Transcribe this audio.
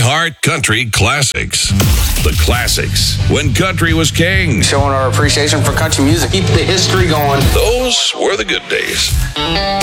iHeart Country Classics. The classics, when country was king. Showing our appreciation for country music. Keep the history going. Those were the good days.